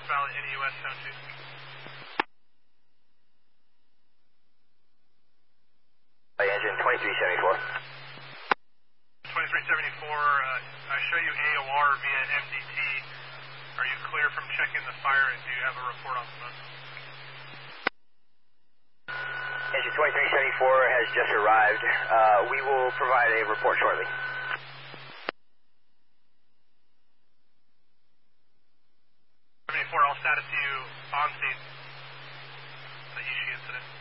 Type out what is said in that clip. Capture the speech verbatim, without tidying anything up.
Fox Valley, N E U S seven two. Engine twenty-three seventy-four. twenty-three seventy-four, uh, I show you A O R via M D T. Are you clear from checking the fire, and do you have a report on smoke? Engine twenty-three seventy-four has just arrived. Uh, we will provide a report shortly. seventy-four, I'll status you on scene.